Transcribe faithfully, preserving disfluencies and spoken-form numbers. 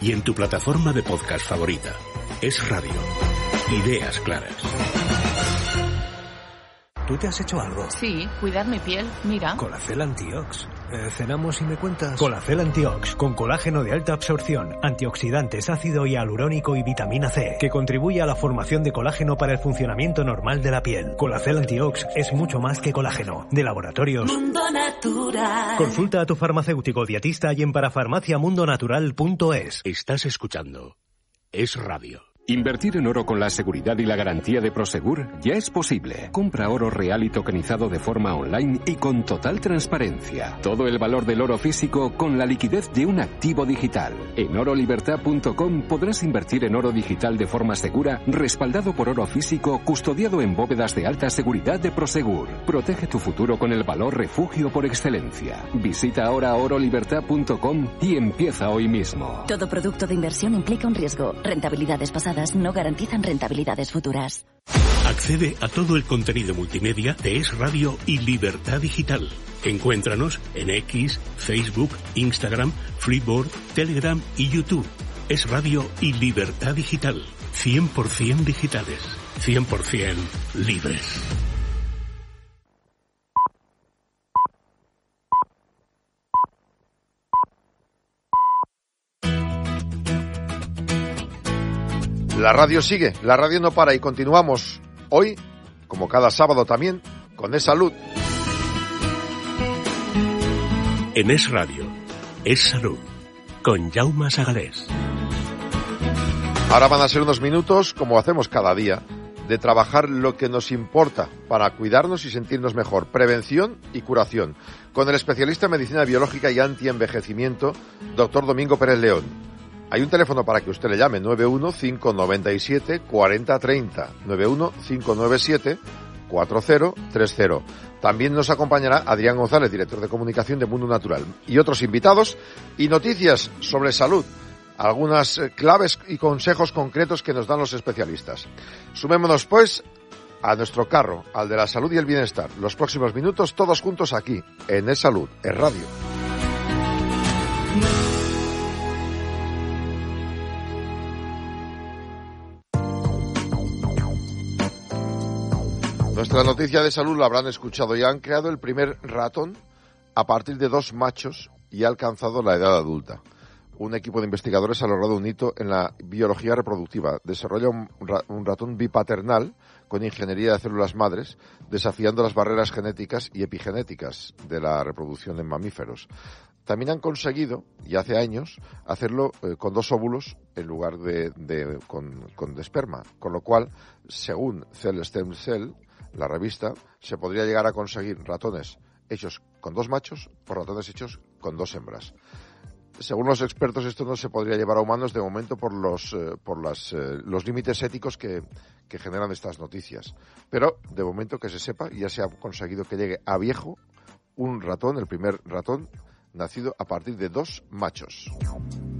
y en tu plataforma de podcast favorita. Es Radio. Ideas claras. ¿Tú te has hecho algo? Sí, cuidar mi piel, mira. Colacel Antiox. Eh, cenamos y me cuentas. Colacel Antiox, con colágeno de alta absorción, antioxidantes, ácido hialurónico y vitamina C, que contribuye a la formación de colágeno para el funcionamiento normal de la piel. Colacel Antiox es mucho más que colágeno. De Laboratorios Mundo Natural. Consulta a tu farmacéutico dietista y en parafarmacia mundo natural punto es. Estás escuchando Es Radio. Invertir en oro con la seguridad y la garantía de Prosegur ya es posible. Compra oro real y tokenizado de forma online y con total transparencia. Todo el valor del oro físico con la liquidez de un activo digital. En oro libertad punto com podrás invertir en oro digital de forma segura, respaldado por oro físico, custodiado en bóvedas de alta seguridad de Prosegur. Protege tu futuro con el valor refugio por excelencia. Visita ahora oro libertad punto com y empieza hoy mismo. Todo producto de inversión implica un riesgo. Rentabilidades pasadas no garantizan rentabilidades futuras. Accede a todo el contenido multimedia de Es Radio y Libertad Digital. Encuéntranos en X, Facebook, Instagram, Flipboard, Telegram y YouTube. Es Radio y Libertad Digital. cien por ciento digitales. cien por ciento libres. La radio sigue, la radio no para y continuamos hoy, como cada sábado también, con Es Salud. En Es Radio, Es Salud, con Jaume Sagalés. Ahora van a ser unos minutos, como hacemos cada día, de trabajar lo que nos importa para cuidarnos y sentirnos mejor. Prevención y curación. Con el especialista en medicina biológica y antienvejecimiento, doctor Domingo Pérez León. Hay un teléfono para que usted le llame, nueve uno cinco nueve siete cuatro cero tres cero, nueve uno cinco nueve siete cuatro cero tres cero. También nos acompañará Adrián González, director de comunicación de Mundo Natural, y otros invitados y noticias sobre salud, algunas claves y consejos concretos que nos dan los especialistas. Sumémonos, pues, a nuestro carro, al de la salud y el bienestar. Los próximos minutos, todos juntos aquí, en Es Salud, Es Radio. Nuestra noticia de salud la habrán escuchado ya. Han creado el primer ratón a partir de dos machos y ha alcanzado la edad adulta. Un equipo de investigadores ha logrado un hito en la biología reproductiva. Desarrolla un, ra- un ratón bipaternal con ingeniería de células madres, desafiando las barreras genéticas y epigenéticas de la reproducción en mamíferos. También han conseguido, y hace años, hacerlo eh, con dos óvulos en lugar de, de con, con de esperma. Con lo cual, según Cell Stem Cell, la revista, se podría llegar a conseguir ratones hechos con dos machos o ratones hechos con dos hembras. Según los expertos, esto no se podría llevar a humanos de momento por los eh, por las, eh, los límites éticos que, que generan estas noticias. Pero, de momento, que se sepa, ya se ha conseguido que llegue a viejo un ratón, el primer ratón, nacido a partir de dos machos.